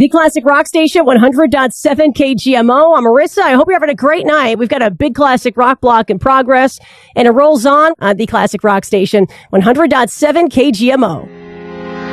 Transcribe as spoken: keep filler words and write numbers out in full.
The Classic Rock Station, one hundred point seven K G M O. I'm Marissa. I hope you're having a great night. We've got a big classic rock block in progress, and it rolls on on the Classic Rock Station, one hundred point seven K G M O.